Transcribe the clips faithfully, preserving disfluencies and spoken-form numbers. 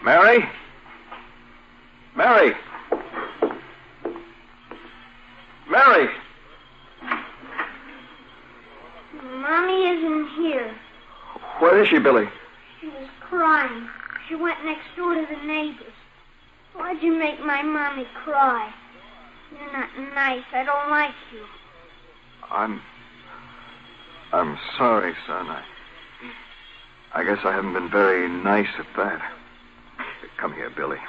Mary? Mary? Mary? Mommy isn't here. Where is she, Billy? She was crying. She went next door to the neighbors. Why'd you make my mommy cry? You're not nice. I don't like you. I'm... I'm sorry, son. I... I guess I haven't been very nice at that. Come here, Billy.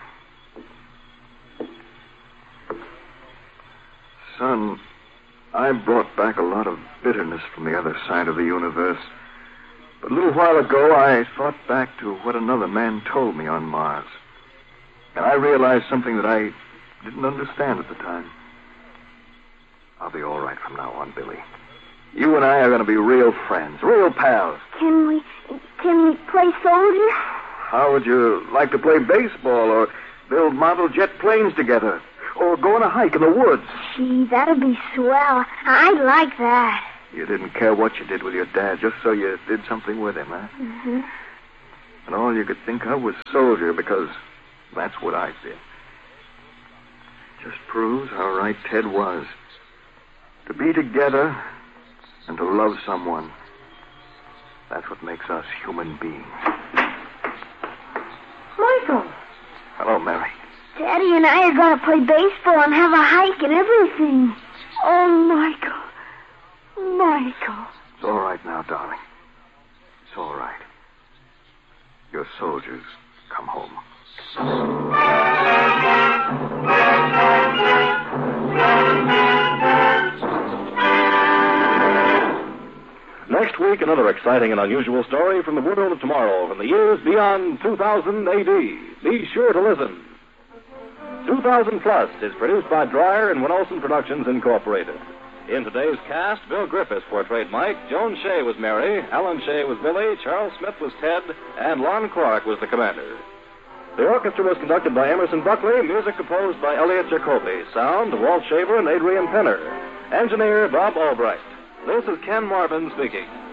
Son, I brought back a lot of bitterness from the other side of the universe. But a little while ago, I thought back to what another man told me on Mars. And I realized something that I didn't understand at the time. I'll be all right from now on, Billy. You and I are going to be real friends, real pals. Can we, can we play soldier? How would you like to play baseball or build model jet planes together? Or go on a hike in the woods? Gee, that'd be swell. I'd like that. You didn't care what you did with your dad, just so you did something with him, huh? Mm-hmm. And all you could think of was soldier, because that's what I did. Just proves how right Ted was. To be together and to love someone, that's what makes us human beings. Michael. Hello, Mary. Daddy and I are going to play baseball and have a hike and everything. Oh, Michael. Michael. It's all right now, darling. It's all right. Your soldiers come home. Next week, another exciting and unusual story from the world of tomorrow, from the years beyond two thousand A D. Be sure to listen. two thousand Plus is produced by Dreyer and Winolson Productions, Incorporated. In today's cast, Bill Griffiths portrayed Mike, Joan Shea was Mary, Alan Shea was Billy, Charles Smith was Ted, and Lon Clark was the commander. The orchestra was conducted by Emerson Buckley, music composed by Elliot Jacoby, sound, Walt Shaver and Adrian Penner, engineer Bob Albright. This is Ken Marvin speaking.